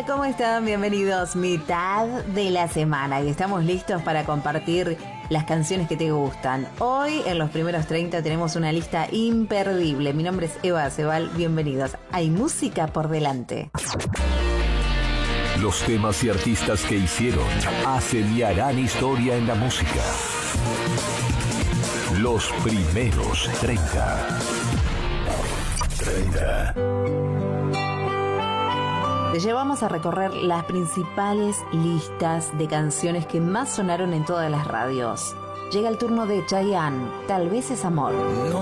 ¿Cómo están? Bienvenidos, mitad de la semana y estamos listos para compartir las canciones que te gustan. Hoy en los primeros 30 tenemos una lista imperdible. Mi nombre es Eva Acebal, bienvenidos. Hay música por delante. Los temas y artistas que hicieron, hacen y harán historia en la música. Los primeros 30. Te llevamos a recorrer las principales listas de canciones que más sonaron en todas las radios. Llega el turno de Chayanne, Tal vez es amor.